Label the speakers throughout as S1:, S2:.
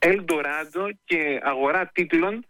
S1: Ελντοράντο και αγορά τίτλων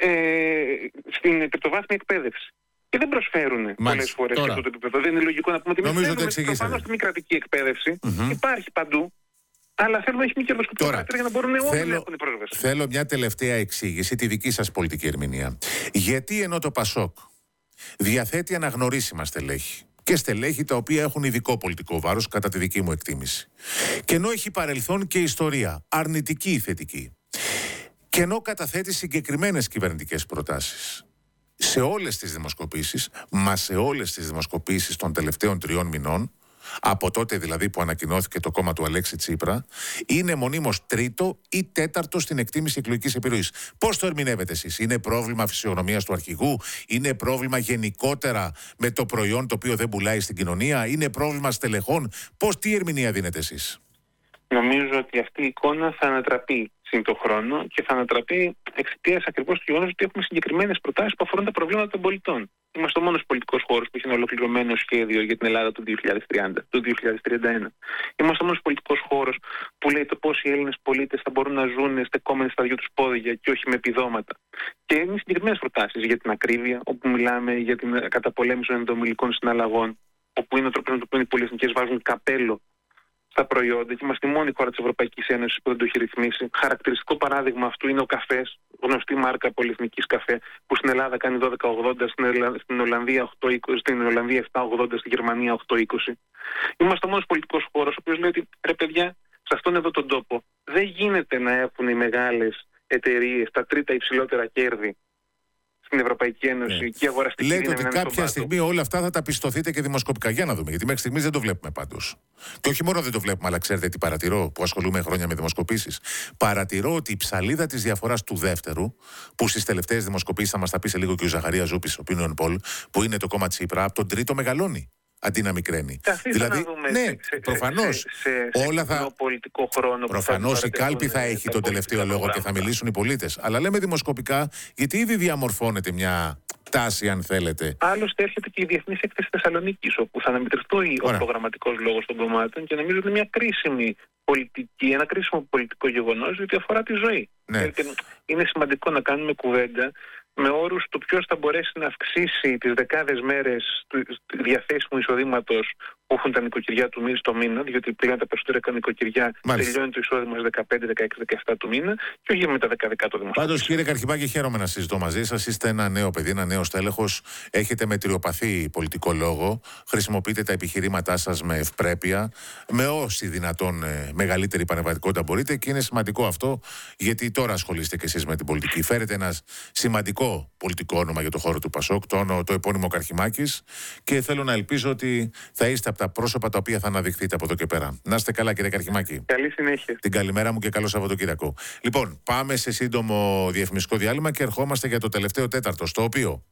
S1: στην τριτοβάθμια εκπαίδευση. Και δεν προσφέρουν πολλές φορές σε αυτό το επίπεδο. Δεν είναι λογικό να πούμε ότι προφανώς στη μη κρατική εκπαίδευση υπάρχει παντού, αλλά θέλουμε να έχει μη κερδοσκοπικό χαρακτήρα για να μπορούν όλοι να έχουν πρόσβαση.
S2: Θέλω μια τελευταία εξήγηση, τη δική σας πολιτική ερμηνεία. Γιατί ενώ το ΠΑΣΟΚ διαθέτει αναγνωρίσιμα στελέχη και στελέχη τα οποία έχουν ειδικό πολιτικό βάρος, κατά τη δική μου εκτίμηση, και ενώ έχει παρελθόν και ιστορία, αρνητική ή θετική, και ενώ καταθέτει συγκεκριμένες κυβερνητικές προτάσεις σε όλες τις δημοσκοπήσεις, μα σε όλες τις δημοσκοπήσεις των τελευταίων 3 μηνών, από τότε δηλαδή που ανακοινώθηκε το κόμμα του Αλέξη Τσίπρα, είναι μονίμως 3ο ή 4ο στην εκτίμηση εκλογικής επιρροής. Πώς το ερμηνεύετε εσείς? Είναι πρόβλημα φυσιογνωμίας του αρχηγού? Είναι πρόβλημα γενικότερα με το προϊόν το οποίο δεν πουλάει στην κοινωνία? Είναι πρόβλημα στελεχών? Τι ερμηνεία δίνετε εσείς?
S1: Νομίζω ότι αυτή η εικόνα θα ανατραπεί σύν το χρόνο και θα ανατραπεί εξαιτίας ακριβώς του γεγονός ότι έχουμε συγκεκριμένες προτάσεις που αφορούν τα προβλήματα των πολιτών. Είμαστε ο μόνος πολιτικός χώρος που έχει ένα ολοκληρωμένο σχέδιο για την Ελλάδα του 2030, του 2031. Είμαστε ο μόνος πολιτικός χώρος που λέει το πώς οι Έλληνες πολίτες θα μπορούν να ζουν στεκόμενοι στα δυο τους πόδια και όχι με επιδόματα. Και είναι συγκεκριμένες προτάσεις για την ακρίβεια, όπου μιλάμε για την καταπολέμηση των ενδομηλικών συναλλαγών, όπου είναι ο τρόπος με τον οποίο οι πολυεθνικές βάζουν καπέλο στα προϊόντα και είμαστε η μόνη χώρα της Ευρωπαϊκής Ένωσης που δεν το έχει ρυθμίσει. Χαρακτηριστικό παράδειγμα αυτού είναι ο καφές, γνωστή μάρκα πολυεθνικής καφέ, που στην Ελλάδα κάνει 12,80, στην Ολλανδία 8,20, στην Ολλανδία 7,80, στη Γερμανία 8,20. Είμαστε ο μόνος πολιτικός χώρος ο οποίος λέει ότι ρε παιδιά, σε αυτόν εδώ τον τόπο δεν γίνεται να έχουν οι μεγάλες εταιρείες τα τρίτα υψηλότερα κέρδη στην Ευρωπαϊκή Ένωση και η αγοραστική δύναμη.
S2: Λέτε ότι κάποια στιγμή όλα αυτά θα τα πιστωθείτε και δημοσκοπικά. Για να δούμε, γιατί μέχρι στιγμής δεν το βλέπουμε πάντως. Και όχι μόνο δεν το βλέπουμε, αλλά ξέρετε τι παρατηρώ, που ασχολούμαι χρόνια με δημοσκοπήσεις? Παρατηρώ ότι η ψαλίδα της διαφοράς του δεύτερου, που στις τελευταίες δημοσκοπήσεις θα μας τα πει σε λίγο και ο Ζαχαρίας Ζούπης, ο Opinion Poll, που είναι το κόμμα Τσίπρα, από τον τρίτο μεγαλώνει αντί να μικραίνει.
S1: Δηλαδή,
S2: προφανώς όλα θα. Προφανώς η κάλπη θα έχει τον τελευταίο λόγο και θα μιλήσουν οι πολίτες. Αλλά λέμε δημοσκοπικά, γιατί ήδη διαμορφώνεται μια τάση, αν θέλετε.
S1: Άλλωστε, έρχεται και η Διεθνής Έκθεση Θεσσαλονίκης, όπου θα αναμετρηθεί ο προγραμματικός λόγος των κομμάτων και νομίζω ότι είναι μια κρίσιμη πολιτική, ένα κρίσιμο πολιτικό γεγονός, διότι αφορά τη ζωή.
S2: Ναι.
S1: Είναι σημαντικό να κάνουμε κουβέντα με όρους το ποιος θα μπορέσει να αυξήσει τις δεκάδες μέρες του διαθέσιμου εισοδήματος που έχουν τα νοικοκυριά του μήνα στο μήνα, διότι πλέον τα περισσότερα νοικοκυριά τελειώνει το εισόδημα στις 15, 16, 17 του μήνα και όχι με τα 10 το δημοσίου.
S2: Πάντως, κύριε Καρχιμάκη, χαίρομαι να συζητώ μαζί σας. Είστε ένα νέο παιδί, ένα νέο στέλεχος. Έχετε μετριοπαθή πολιτικό λόγο. Χρησιμοποιείτε τα επιχειρήματά σας με ευπρέπεια, με όση δυνατόν μεγαλύτερη πανευρωπαϊκότητα μπορείτε, και είναι σημαντικό αυτό, γιατί τώρα ασχολείστε κι εσείς με την πολιτική. Φέρετε ένα σημαντικό πολιτικό όνομα για το χώρο του ΠΑΣΟΚ, το επώνυμο Καρχιμάκης, και θέλω να ελπίζω ότι θα είστε από τα πρόσωπα τα οποία θα αναδειχθείτε από εδώ και πέρα. Να είστε καλά, κύριε Καρχιμάκη.
S1: Καλή συνέχεια.
S2: Την καλημέρα μου και καλό Σαββατοκύριακο. Λοιπόν, πάμε σε σύντομο διαφημιστικό διάλειμμα και ερχόμαστε για το τελευταίο τέταρτο, στο οποίο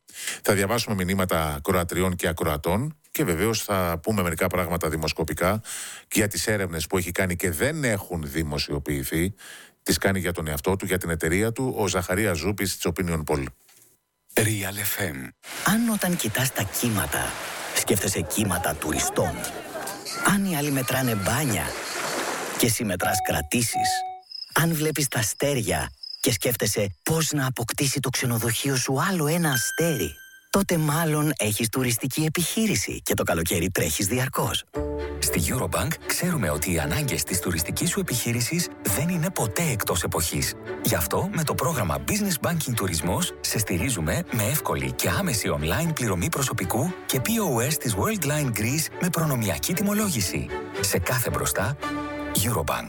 S2: θα διαβάσουμε μηνύματα ακροατριών και ακροατών και βεβαίως θα πούμε μερικά πράγματα δημοσκοπικά και για τις έρευνες που έχει κάνει και δεν έχουν δημοσιοποιηθεί. Τις κάνει για τον εαυτό του, για την εταιρεία του, ο Ζαχαρίας Ζούπης της Opinion Poll.
S3: Real FM. Αν όταν κοιτάς τα κύματα, σκέφτεσαι κύματα τουριστών. Αν οι άλλοι μετράνε μπάνια και εσύ μετράς κρατήσεις. Αν βλέπεις τα αστέρια και σκέφτεσαι πώς να αποκτήσει το ξενοδοχείο σου άλλο ένα αστέρι, τότε μάλλον έχεις τουριστική επιχείρηση και το καλοκαίρι τρέχεις διαρκώς. Στη Eurobank ξέρουμε ότι οι ανάγκες της τουριστικής σου επιχείρησης δεν είναι ποτέ εκτός εποχής. Γι' αυτό με το πρόγραμμα Business Banking Τουρισμός σε στηρίζουμε με εύκολη και άμεση online πληρωμή προσωπικού και POS της Worldline Greece με προνομιακή τιμολόγηση. Σε κάθε μπροστά, Eurobank.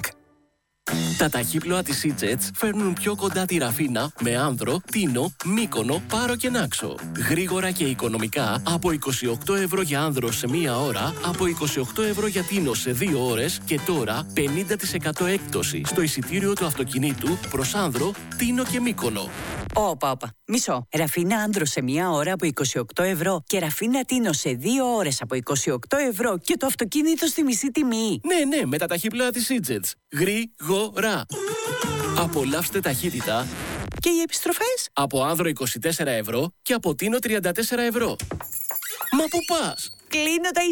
S4: Τα ταχύπλοα της EasyJet φέρνουν πιο κοντά τη Ραφίνα με Άνδρο, Τίνο, Μύκονο, Πάρο και Νάξο. Γρήγορα και οικονομικά από 28 ευρώ για Άνδρο σε μία ώρα, από 28 ευρώ για Τίνο σε 2 ώρες και τώρα 50% έκπτωση στο εισιτήριο του αυτοκινήτου προς Άνδρο, Τίνο και Μύκονο.
S5: Όπα. Μισό. Ραφίνα Άνδρο σε μία ώρα από 28 ευρώ και Ραφίνα Τίνο σε 2 ώρες από 28 ευρώ και το αυτοκίνητο στη μισή τιμή.
S4: Ναι, με τα ταχύπλοα της EasyJet. Γρήγορα. Απολαύστε ταχύτητα.
S5: Και οι επιστροφές?
S4: Από Άνδρο 24 ευρώ και από Τίνο 34 ευρώ. Μα πού πας?
S5: Κλείνω τα